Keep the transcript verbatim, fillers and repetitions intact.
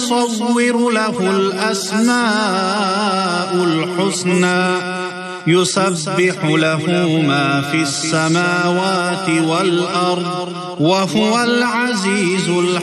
ونصور له الأسماء الحسنى يسبح له ما في السماوات والأرض وهو العزيز الحكيم.